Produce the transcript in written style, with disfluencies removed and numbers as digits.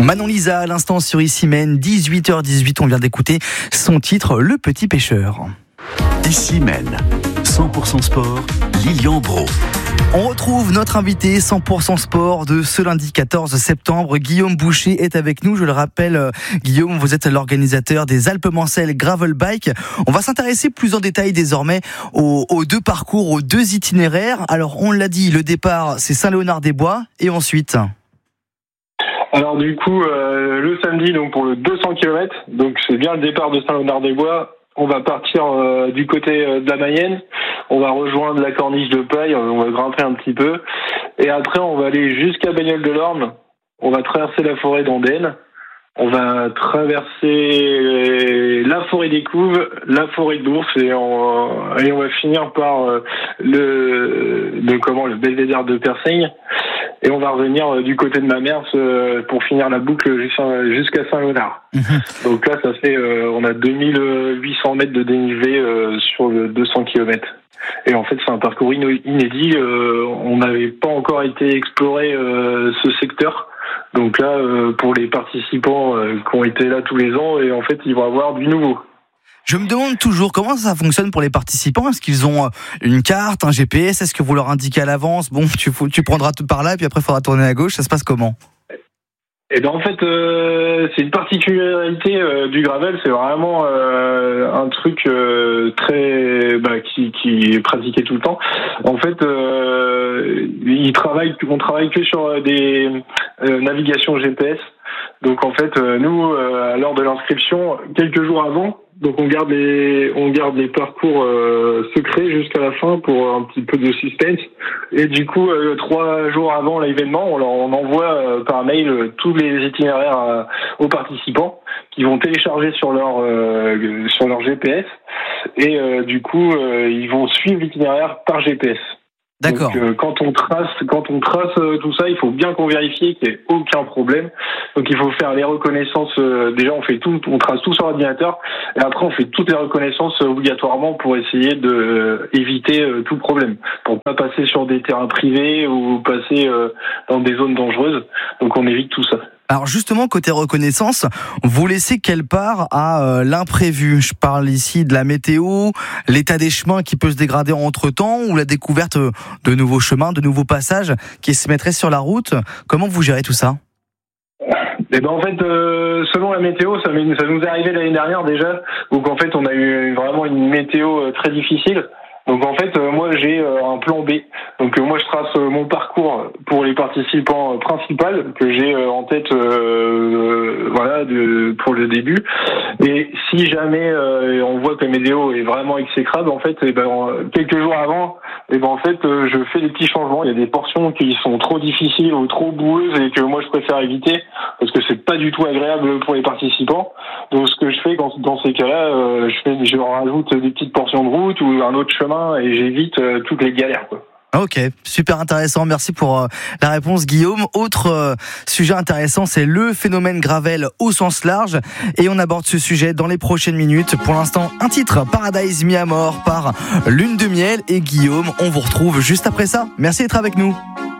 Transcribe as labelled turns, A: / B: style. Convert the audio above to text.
A: Manon Lisa à l'instant sur Ici Maine, 18h18, on vient d'écouter son titre Le Petit Pêcheur.
B: Ici Maine, 100% sport, Lilian Brault.
A: On retrouve notre invité 100% sport de ce lundi 14 septembre. Guillaume Boucher est avec nous. Je le rappelle, Guillaume, vous êtes l'organisateur des Alpes-Mancelles Gravel Bike. On va s'intéresser plus en détail désormais aux deux parcours, aux deux itinéraires. Alors, on l'a dit, le départ, c'est Saint-Léonard-des-Bois. Et ensuite ?
C: Alors du coup, le samedi, donc pour le 200 km, donc c'est bien le départ de Saint-Léonard-des-Bois. On va partir du côté de la Mayenne, on va rejoindre la Corniche de Paille, on va grimper un petit peu, et après on va aller jusqu'à Bagnoles-de-l'Orne, on va traverser la forêt d'Andenne, on va traverser la forêt des Couves, la forêt d'Ours, et on va finir par le belvédère de Persaigne, et on va revenir du côté de Mamers pour finir la boucle jusqu'à Saint-Léonard. Donc là, ça fait, on a 2800 mètres de dénivelé sur le 200 km. Et en fait, c'est un parcours inédit. On n'avait pas encore été explorer ce secteur. Donc là, pour les participants qui ont été là tous les ans, et en fait, ils vont avoir du nouveau.
A: Je me demande toujours comment ça fonctionne pour les participants. Est-ce qu'ils ont une carte, un GPS ? Est-ce que vous leur indiquez à l'avance ? Bon, tu prendras tout par là, et puis après, il faudra tourner à gauche. Ça se passe comment ?
C: Et ben en fait, c'est une particularité du gravel. C'est vraiment un truc qui est pratiqué tout le temps. En fait, on travaille que sur des navigations GPS. Donc en fait, nous, lors de l'inscription, quelques jours avant, donc on garde les parcours secrets jusqu'à la fin pour un petit peu de suspense. Et du coup, 3 jours avant l'événement, on envoie par mail tous les itinéraires aux participants qui vont télécharger sur leur GPS. Et du coup, ils vont suivre l'itinéraire par GPS.
A: D'accord.
C: Donc, quand on trace tout ça, il faut bien qu'on vérifie qu'il n'y ait aucun problème. Donc, il faut faire les reconnaissances. Déjà, on trace tout sur l'ordinateur, et après, on fait toutes les reconnaissances obligatoirement pour essayer de éviter tout problème, pour pas passer sur des terrains privés ou passer dans des zones dangereuses. Donc, on évite tout ça.
A: Alors justement, côté reconnaissance, vous laissez quelle part à l'imprévu ? Je parle ici de la météo, l'état des chemins qui peut se dégrader entre-temps, ou la découverte de nouveaux chemins, de nouveaux passages qui se mettraient sur la route. Comment vous gérez tout ça ?
C: Eh ben en fait, selon la météo, ça nous est arrivé l'année dernière déjà, donc en fait on a eu vraiment une météo très difficile. Donc en fait, moi j'ai un plan B. Donc moi je trace mon parcours pour les participants principaux que j'ai en tête, pour le début. Et si jamais on voit que la météo est vraiment exécrable, en fait, quelques jours avant, je fais des petits changements. Il y a des portions qui sont trop difficiles ou trop boueuses et que moi je préfère éviter parce que c'est pas du tout agréable pour les participants. Donc ce que je fais dans ces cas-là, je rajoute des petites portions de route ou un autre chemin et j'évite toutes les galères, quoi.
A: Ok, super intéressant. Merci pour la réponse, Guillaume. Autre sujet intéressant, c'est le phénomène gravel au sens large. Et on aborde ce sujet dans les prochaines minutes. Pour l'instant, un titre, Paradise mis à mort par Lune de Miel et Guillaume. On vous retrouve juste après ça. Merci d'être avec nous.